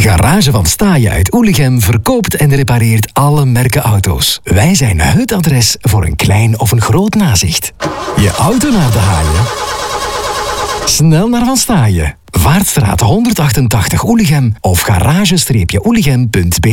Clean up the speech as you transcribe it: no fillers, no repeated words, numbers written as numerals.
Garage van Staaien uit Oelichem verkoopt en repareert alle merken auto's. Wij zijn het adres voor een klein of een groot nazicht. Je auto naar de haaien? Snel naar Van Staaien. Vaartstraat 188 Oelichem of garage-oelichem.be